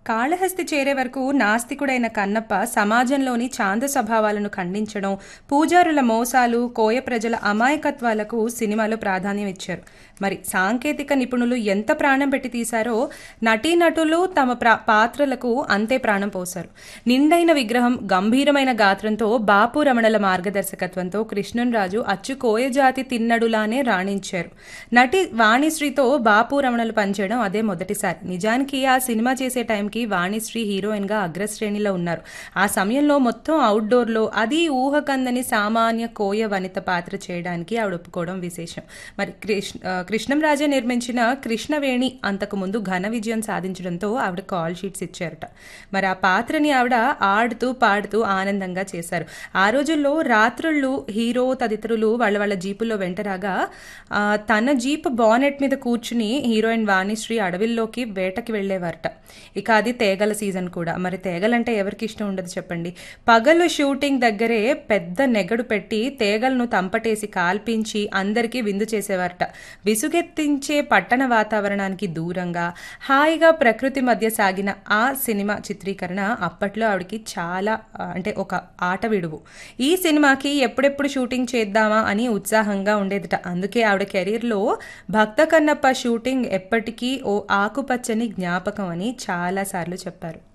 కాళహస్తి చేరే వరకు నాస్తికుడైన కన్నప్ప సమాజంలోని ఛాంద స్వభావాలను ఖండించడం, పూజారుల మోసాలు, కోయ ప్రజల అమాయకత్వాలకు సినిమాలో ప్రాధాన్యం ఇచ్చారు. మరి సాంకేతిక నిపుణులు ఎంత ప్రాణం పెట్టి తీశారో నటీనటులు తమ పాత్రలకు అంతే ప్రాణం పోశారు. నిండైన విగ్రహం, గంభీరమైన గాత్రంతో బాపు రమణల మార్గదర్శకత్వంతో కృష్ణంరాజు అచ్చు కోయ జాతి తిన్నడులానే రాణించారు. నటి వాణిశ్రీతో బాపు రమణలు పనిచేయడం అదే మొదటిసారి. నిజానికి ఆ సినిమా చేసే టైంకి వాణిశ్రీ హీరోయిన్ గా అగ్రశ్రేణిలో ఉన్నారు. ఆ సమయంలో మొత్తం అవుట్డోర్ లో, అది ఊహకందని సామాన్య కోయ వనిత పాత్ర చేయడానికి ఆవిడ ఒప్పుకోవడం విశేషం. మరి కృష్ణంరాజే నిర్మించిన కృష్ణవేణి అంతకు ముందు ఘన విజయం సాధించడంతో ఆవిడ కాల్ షీట్స్ ఇచ్చారట. మరి ఆ పాత్రని ఆవిడ ఆడుతూ పాడుతూ ఆనందంగా చేశారు. ఆ రోజుల్లో రాత్రుళ్ళు హీరో తదితరులు వాళ్ళ జీపుల్లో వెంటరాగా తన జీప్ బానెట్ మీద కూర్చుని హీరోయిన్ వాణిశ్రీ అడవిల్లోకి వేటకి వెళ్లేవారట. ఇక అది తేగల సీజన్ కూడా. మరి తేగలంటే ఎవరికి ఇష్టం ఉండదు చెప్పండి. పగలు షూటింగ్ దగ్గరే పెద్ద నెగడు పెట్టి తేగలను తంపటేసి కాల్పించి అందరికీ విందు చేసేవారట. విసుగెత్తించే పట్టణ వాతావరణానికి దూరంగా హాయిగా ప్రకృతి మధ్య సాగిన ఆ సినిమా చిత్రీకరణ అప్పట్లో ఆవిడకి చాలా అంటే ఒక ఆట విడువు. ఈ సినిమాకి ఎప్పుడెప్పుడు షూటింగ్ చేద్దామా అని ఉత్సాహంగా ఉండేదట. అందుకే ఆవిడ కెరీర్లో భక్త కన్నప్ప షూటింగ్ ఎప్పటికీ ఓ ఆకుపచ్చని జ్ఞాపకం అని చాలాసార్లు చెప్పారు.